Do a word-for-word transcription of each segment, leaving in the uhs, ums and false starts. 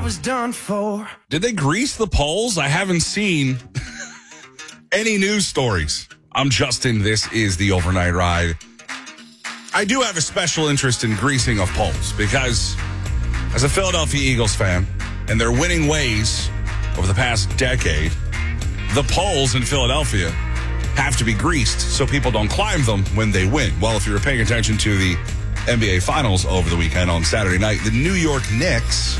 was done for. Did they grease the polls? I haven't seen any news stories. I'm Justin. This is the Overnight Ride. I do have a special interest in greasing of polls because as a Philadelphia Eagles fan and their winning ways over the past decade, the polls in Philadelphia have to be greased so people don't climb them when they win. Well, if you were paying attention to the N B A Finals over the weekend on Saturday night, the New York Knicks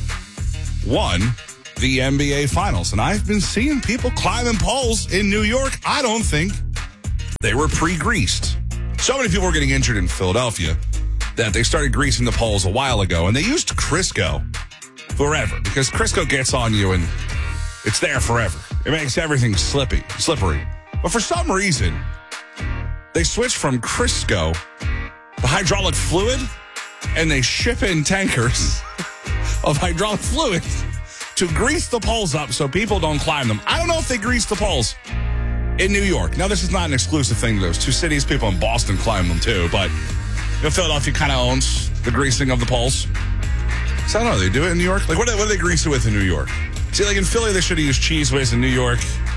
won the N B A Finals. And I've been seeing people climbing poles in New York. I don't think they were pre-greased. So many people were getting injured in Philadelphia that they started greasing the poles a while ago. And they used Crisco forever because Crisco gets on you and it's there forever. It makes everything slippy, slippery. But for some reason, they switched from Crisco to hydraulic fluid, and they ship in tankers of hydraulic fluid to grease the poles up so people don't climb them. I don't know if they grease the poles in New York. Now, this is not an exclusive thing to those two cities. People in Boston climb them too, but you know, Philadelphia kind of owns the greasing of the poles. So I don't know. They do it in New York? Like, what do, what do they grease it with in New York? See, like in Philly, they should have used Cheese Whiz. In New York,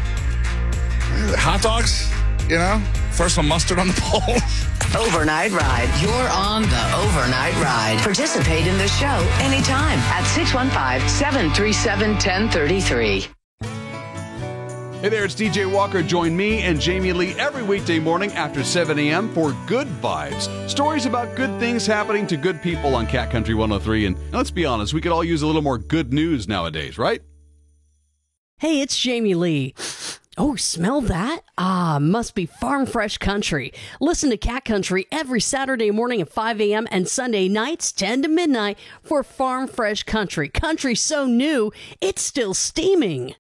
hot dogs, you know? Throw some mustard on the poles. Overnight Ride. You're on the Overnight Ride. Participate in the show anytime at six one five, seven three seven, one zero three three. Hey there, it's D J Walker. Join me and Jamie Lee every weekday morning after seven a.m. for Good Vibes. Stories about good things happening to good people on Cat Country one oh three. And let's be honest, we could all use a little more good news nowadays, right? Hey, it's Jamie Lee. Oh, smell that? Ah, must be Farm Fresh Country. Listen to Cat Country every Saturday morning at five a.m. and Sunday nights ten to midnight for Farm Fresh Country. Country so new, it's still steaming.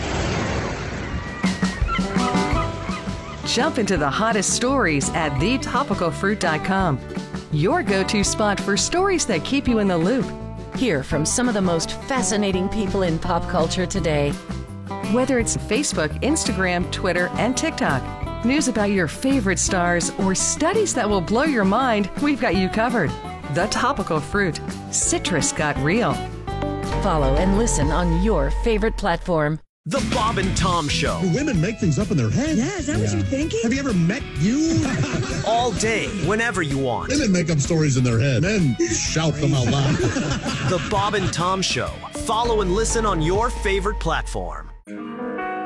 Jump into the hottest stories at the topical fruit dot com. Your go-to spot for stories that keep you in the loop. Hear from some of the most fascinating people in pop culture today. Whether it's Facebook, Instagram, Twitter, and TikTok, news about your favorite stars, or studies that will blow your mind, we've got you covered. The Topical Fruit. Citrus got real. Follow and listen on your favorite platform. The Bob and Tom Show. Do women make things up in their head? Yeah, is that yeah. what you're thinking? Have you ever met you? All day, whenever you want. Women make up stories in their head. Men shout them out loud. The Bob and Tom Show. Follow and listen on your favorite platform.